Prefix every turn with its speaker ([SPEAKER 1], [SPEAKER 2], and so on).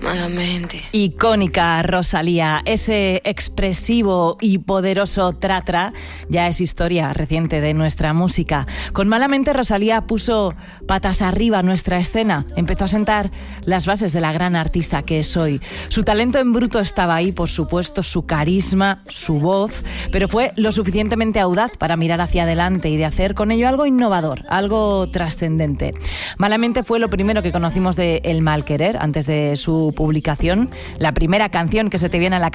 [SPEAKER 1] Malamente.
[SPEAKER 2] Icónica Rosalía, ese expresivo y poderoso tra-tra ya es historia reciente de nuestra música. Con Malamente, Rosalía puso patas arriba nuestra escena, empezó a sentar las bases de la gran artista que es hoy. Su talento en bruto estaba ahí, por supuesto, su carisma, su voz, pero fue lo suficientemente audaz para mirar hacia adelante y de hacer con ello algo innovador, algo trascendente. Malamente fue lo primero que conocimos de El Mal Querer, antes de su publicación. La primera canción que se te viene a la